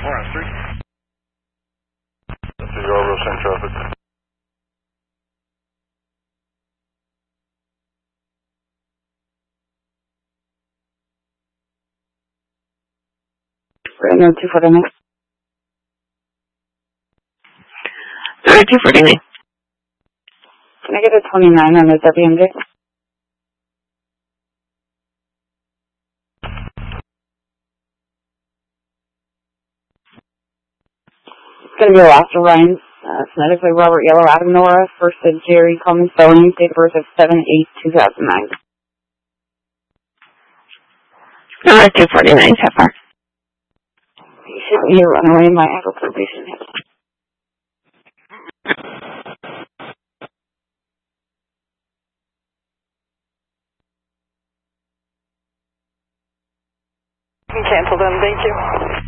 We're on street. That's the Yarborough same traffic. Right now, 249. 249. Can I get a 29 on the WMJ? It's going to be the last of Ryan's. Phonetically Robert Yellow Adam Nora. First of Jerry Coleman Spelling. Date of birth of 7/8/2009. 249 so far. You shouldn't be a runaway in my actual probation. Cancel them, thank you.